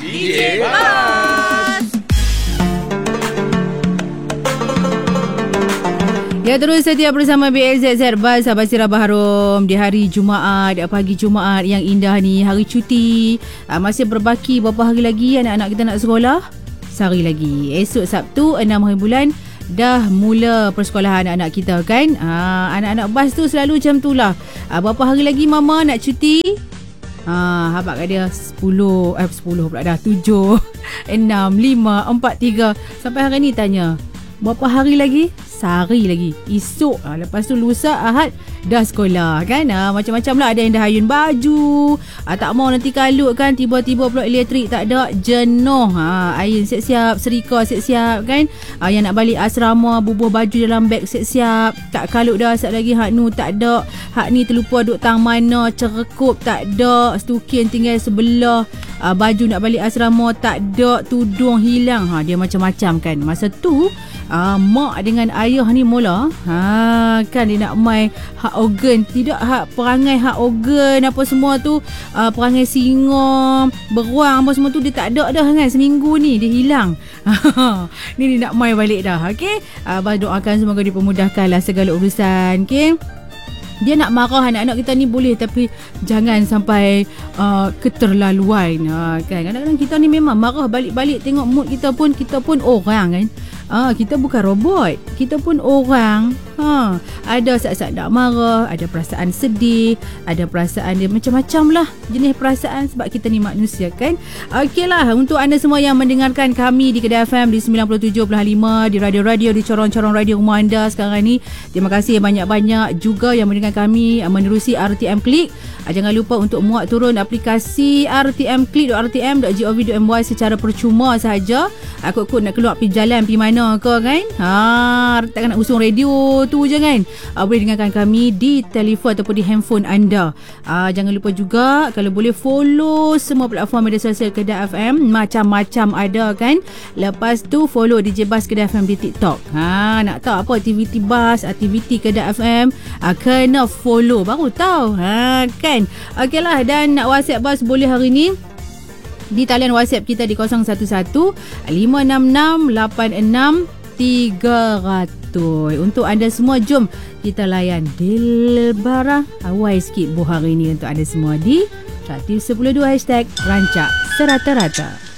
DJ Bas. Ya, terus setia bersama BLZZ Bas Abasira Baharom di hari Jumaat, pagi Jumaat yang indah ni, hari cuti. Masih berbaki berapa hari lagi anak-anak kita nak sekolah? Sehari lagi. Esok Sabtu 6 hari bulan dah mula persekolahan anak-anak kita kan. Anak-anak Bas tu selalu macam tu lah. Berapa hari lagi mama nak cuti? Habak kat dia 10 pula dah 7 6 5 4 3 sampai hari ni tanya berapa hari lagi? Sehari lagi. Esok lepas tu lusa Ahad dah sekolah kan. Macam-macam lah. Ada yang dah ayun baju, tak mau nanti kalut kan, tiba-tiba pula elektrik tak ada, jenuh. Ayun siap-siap, serika siap-siap kan. Yang nak balik asrama, bubuh baju dalam beg siap-siap, tak kalut dah sat lagi. Hak nu tak ada, hak ni terlupa duk tang mana, cerekup tak ada, stukin tinggal sebelah, baju nak balik asrama tak ada, tudung hilang. Dia macam-macam kan. Masa tu mak dengan ayah ni mula kan dia nak mai hak organ, tidak hak perangai hak organ apa semua tu, perangai singa, beruang apa semua tu dia tak ada dah kan. Seminggu ni dia hilang. Ni dia nak mai balik dah. Okey, abang doakan semoga dipermudahkanlah segala urusan. Okey, dia nak marah anak-anak kita ni boleh, tapi jangan sampai keterlaluan kan. Kadang-kadang kita ni memang marah balik-balik, tengok mood kita pun orang kan. Kita bukan robot, kita pun orang. Ada saat-saat nak marah, ada perasaan sedih, ada perasaan dia macam-macam lah jenis perasaan, sebab kita ni manusia kan. Okey lah, untuk anda semua yang mendengarkan kami di Kedah FM di 97.5, di radio-radio, di corong-corong radio rumah anda sekarang ni, terima kasih banyak-banyak juga yang mendengar kami menerusi RTM Klik. Jangan lupa untuk muat turun aplikasi RTM Klik .rtm.gov.my secara percuma sahaja. Kot-kot nak keluar pergi jalan, pergi mana ke kan, takkan nak usung radio tu je kan. Boleh dengarkan kami di telefon ataupun di handphone anda. Jangan lupa juga kalau boleh follow semua platform media sosial Kedah FM, macam-macam ada kan. Lepas tu follow DJ Bas Kedah FM di TikTok. Nak tahu apa aktiviti Bas, aktiviti Kedah FM, kena follow baru tahu kan. Okey lah, dan nak WhatsApp Bas boleh hari ni di talian WhatsApp kita di 011-566-86-300. Untuk anda semua, jom kita layan Dilbara. Awal sikit buh hari ni untuk anda semua di #112 #Rancak Serata-Rata.